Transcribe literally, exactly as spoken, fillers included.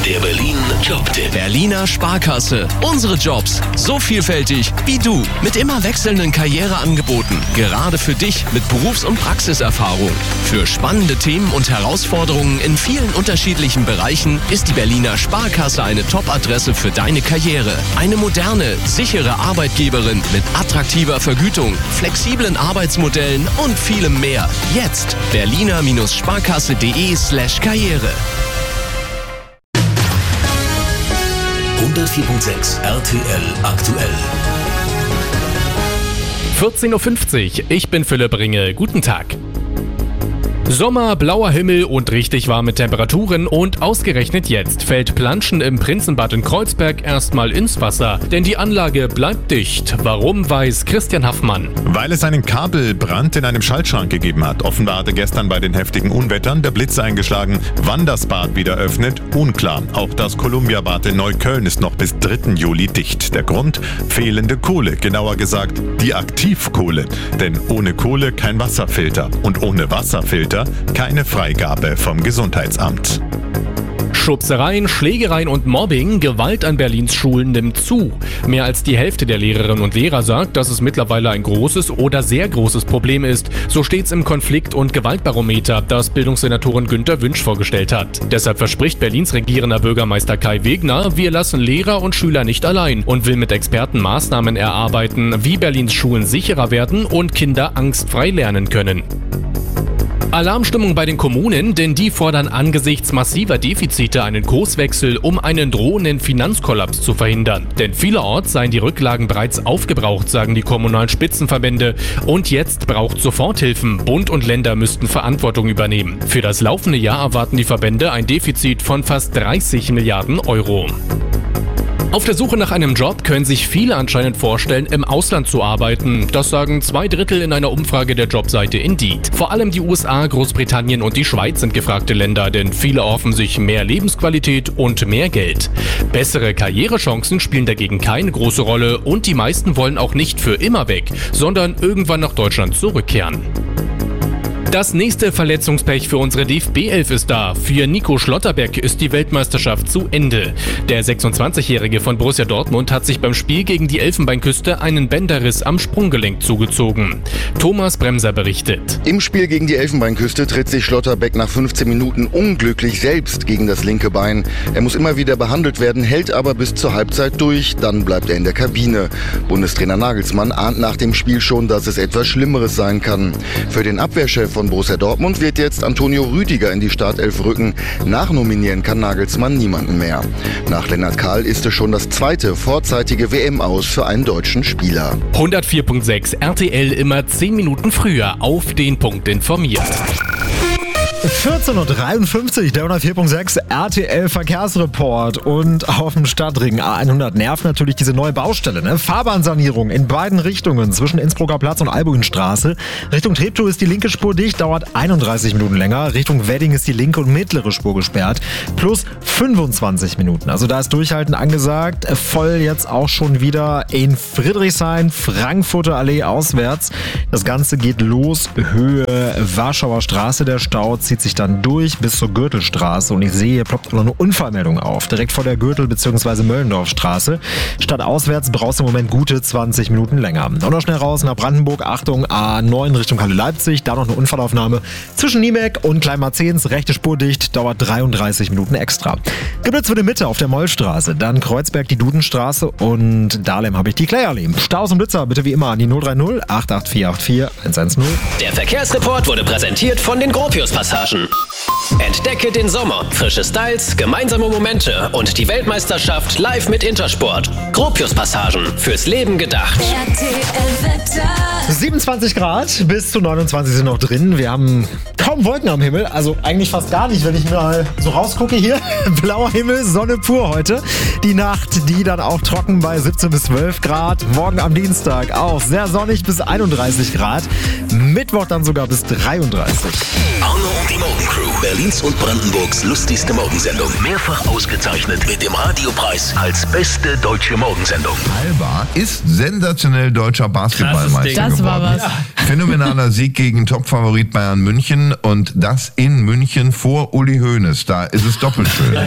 Der Berlin Jobtipp. Berliner Sparkasse. Unsere Jobs. So vielfältig wie du. Mit immer wechselnden Karriereangeboten. Gerade für dich mit Berufs- und Praxiserfahrung. Für spannende Themen und Herausforderungen in vielen unterschiedlichen Bereichen ist die Berliner Sparkasse eine Top-Adresse für deine Karriere. Eine moderne, sichere Arbeitgeberin mit attraktiver Vergütung, flexiblen Arbeitsmodellen und vielem mehr. Jetzt berliner-sparkasse.de slash Karriere. hundertvier Komma sechs R T L aktuell. vierzehn Uhr fünfzig, ich bin Philipp Ringe. Guten Tag. Sommer, blauer Himmel und richtig warme Temperaturen und ausgerechnet jetzt fällt Planschen im Prinzenbad in Kreuzberg erstmal ins Wasser, denn die Anlage bleibt dicht. Warum, weiß Christian Haffmann. Weil es einen Kabelbrand in einem Schaltschrank gegeben hat. Offenbar hatte gestern bei den heftigen Unwettern der Blitz eingeschlagen. Wann das Bad wieder öffnet, unklar. Auch das Columbia-Bad in Neukölln ist noch bis dritten Juli dicht. Der Grund? Fehlende Kohle, genauer gesagt die Aktivkohle. Denn ohne Kohle kein Wasserfilter und ohne Wasserfilter keine Freigabe vom Gesundheitsamt. Schubsereien, Schlägereien und Mobbing, Gewalt an Berlins Schulen nimmt zu. Mehr als die Hälfte der Lehrerinnen und Lehrer sagt, dass es mittlerweile ein großes oder sehr großes Problem ist. So steht's im Konflikt- und Gewaltbarometer, das Bildungssenatorin Günter Wünsch vorgestellt hat. Deshalb verspricht Berlins regierender Bürgermeister Kai Wegner, wir lassen Lehrer und Schüler nicht allein und will mit Experten Maßnahmen erarbeiten, wie Berlins Schulen sicherer werden und Kinder angstfrei lernen können. Alarmstimmung bei den Kommunen, denn die fordern angesichts massiver Defizite einen Kurswechsel, um einen drohenden Finanzkollaps zu verhindern. Denn vielerorts seien die Rücklagen bereits aufgebraucht, sagen die kommunalen Spitzenverbände. Und jetzt braucht Soforthilfen. Bund und Länder müssten Verantwortung übernehmen. Für das laufende Jahr erwarten die Verbände ein Defizit von fast dreißig Milliarden Euro. Auf der Suche nach einem Job können sich viele anscheinend vorstellen, im Ausland zu arbeiten. Das sagen zwei Drittel in einer Umfrage der Jobseite Indeed. Vor allem die U S A, Großbritannien und die Schweiz sind gefragte Länder, denn viele erhoffen sich mehr Lebensqualität und mehr Geld. Bessere Karrierechancen spielen dagegen keine große Rolle und die meisten wollen auch nicht für immer weg, sondern irgendwann nach Deutschland zurückkehren. Das nächste Verletzungspech für unsere D F B-Elf ist da. Für Nico Schlotterbeck ist die Weltmeisterschaft zu Ende. Der sechsundzwanzigjährige von Borussia Dortmund hat sich beim Spiel gegen die Elfenbeinküste einen Bänderriss am Sprunggelenk zugezogen. Thomas Bremser berichtet. Im Spiel gegen die Elfenbeinküste tritt sich Schlotterbeck nach fünfzehn Minuten unglücklich selbst gegen das linke Bein. Er muss immer wieder behandelt werden, hält aber bis zur Halbzeit durch. Dann bleibt er in der Kabine. Bundestrainer Nagelsmann ahnt nach dem Spiel schon, dass es etwas Schlimmeres sein kann. Für den Abwehrchef von Borussia Dortmund wird jetzt Antonio Rüdiger in die Startelf rücken. Nachnominieren kann Nagelsmann niemanden mehr. Nach Lennart Kahl ist es schon das zweite vorzeitige W M-Aus für einen deutschen Spieler. hundertvier Komma sechs R T L immer zehn Minuten früher auf den Punkt informiert. vierzehn Uhr dreiundfünfzig, der hundertvier Komma sechs R T L Verkehrsreport und auf dem Stadtring A hundert nervt natürlich diese neue Baustelle. Ne? Fahrbahnsanierung in beiden Richtungen zwischen Innsbrucker Platz und Albuinstraße. Richtung Treptow ist die linke Spur dicht, dauert einunddreißig Minuten länger. Richtung Wedding ist die linke und mittlere Spur gesperrt, plus fünfundzwanzig Minuten. Also da ist Durchhalten angesagt. Voll jetzt auch schon wieder in Friedrichshain, Frankfurter Allee auswärts. Das Ganze geht los, Höhe Warschauer Straße, der Stau zieht sich dann durch bis zur Gürtelstraße und ich sehe, hier ploppt auch noch eine Unfallmeldung auf, direkt vor der Gürtel- bzw. Möllendorfstraße. Statt auswärts brauchst du im Moment gute zwanzig Minuten länger. Und noch schnell raus nach Brandenburg, Achtung, A neun Richtung Halle Leipzig, da noch eine Unfallaufnahme zwischen Niebeck und Kleinmarzens, rechte Spur dicht, dauert dreiunddreißig Minuten extra. Geblitzt wird in Mitte auf der Mollstraße, dann Kreuzberg die Dudenstraße und Dahlem habe ich die Kläallee. Staus und Blitzer bitte wie immer an die null drei null acht acht vier acht vier eins eins null. Der Verkehrsreport wurde präsentiert von den Gropius-Passagen. Entdecke den Sommer, frische Styles, gemeinsame Momente und die Weltmeisterschaft live mit Intersport. Gropius-Passagen, fürs Leben gedacht. R T L-Wetter. siebenundzwanzig Grad, bis zu neunundzwanzig sind noch drin. Wir haben kaum Wolken am Himmel, also eigentlich fast gar nicht, wenn ich mal so rausgucke hier. Blauer Himmel, Sonne pur heute. Die Nacht, die dann auch trocken bei siebzehn bis zwölf Grad. Morgen am Dienstag auch sehr sonnig bis einunddreißig Grad. Mittwoch dann sogar bis dreiunddreißig. Arno und die Morgencrew. Berlins und Brandenburgs lustigste Morgensendung. Mehrfach ausgezeichnet mit dem Radiopreis als beste deutsche Morgensendung. Alba ist sensationell deutscher Basketballmeister Das war geworden. was. Phänomenaler Sieg gegen Topfavorit Bayern München und das in München vor Uli Hoeneß. Da ist es doppelt schön.